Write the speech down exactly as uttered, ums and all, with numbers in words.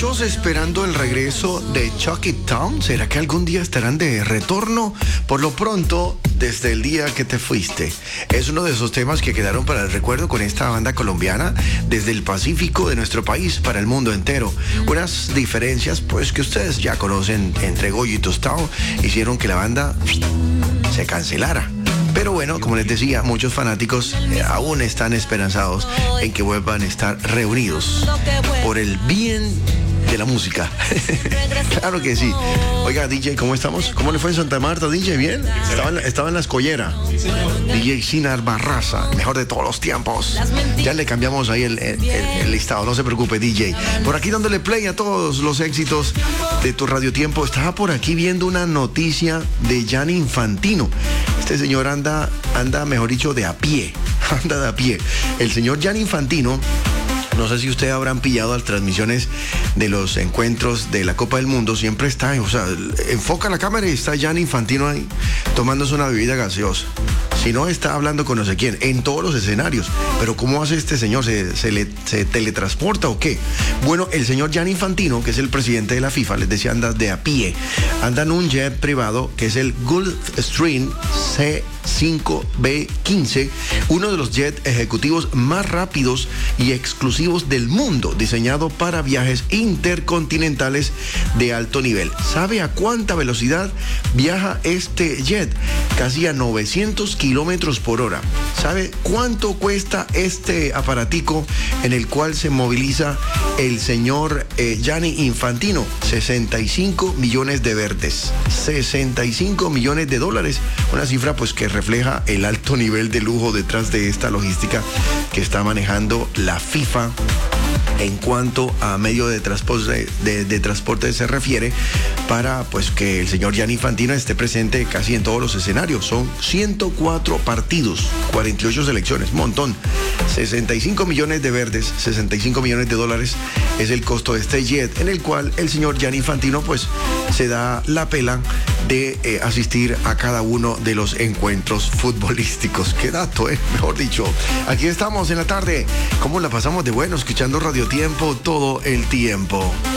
Muchos esperando el regreso de Chuck It Town. ¿Será que algún día estarán de retorno? Por lo pronto, desde el día que te fuiste. Es uno de esos temas que quedaron para el recuerdo con esta banda colombiana desde el Pacífico de nuestro país para el mundo entero. Unas diferencias pues que ustedes ya conocen entre Goyo y Tostado hicieron que la banda se cancelara. Pero bueno, como les decía, muchos fanáticos eh, aún están esperanzados en que vuelvan a estar reunidos por el bien de la música. Claro que sí. Oiga, D J, ¿cómo estamos? ¿Cómo le fue en Santa Marta, D J? ¿Bien? Estaba en, estaba en la escollera. D J Sinar Barraza, mejor de todos los tiempos. Ya le cambiamos ahí el, el, el, el listado, no se preocupe, D J. Por aquí dándole play a todos los éxitos de tu radiotiempo. Estaba por aquí viendo una noticia de Gianni Infantino. Este señor anda, anda, mejor dicho, de a pie. Anda de a pie. El señor Gianni Infantino, no sé si ustedes habrán pillado las transmisiones de los encuentros de la Copa del Mundo, siempre está, o sea, enfoca la cámara y está Gianni Infantino ahí tomándose una bebida gaseosa. Si no, está hablando con no sé quién, en todos los escenarios. Pero ¿cómo hace este señor? ¿Se, se, le, se teletransporta o qué? Bueno, el señor Gianni Infantino, que es el presidente de la FIFA, les decía, anda de a pie. Anda en un jet privado que es el Gulfstream C cinco B quince, uno de los jets ejecutivos más rápidos y exclusivos del mundo, diseñado para viajes intercontinentales de alto nivel. ¿Sabe a cuánta velocidad viaja este jet? Casi a novecientos kilómetros por hora. ¿Sabe cuánto cuesta este aparatico en el cual se moviliza el señor eh, Gianni Infantino? sesenta y cinco millones de verdes, sesenta y cinco millones de dólares, una cifra pues que refleja el alto nivel de lujo detrás de esta logística que está manejando la FIFA en cuanto a medio de transporte, de, de transporte se refiere, para pues que el señor Gianni Infantino esté presente casi en todos los escenarios. Son ciento cuatro partidos, cuarenta y ocho selecciones, un montón. sesenta y cinco millones de verdes, sesenta y cinco millones de dólares es el costo de este jet, en el cual el señor Gianni Infantino pues se da la pela de eh, asistir a cada uno de los encuentros futbolísticos. Qué dato, eh, mejor dicho. Aquí estamos en la tarde. ¿Cómo la pasamos de bueno escuchando Radio Tiempo todo el tiempo?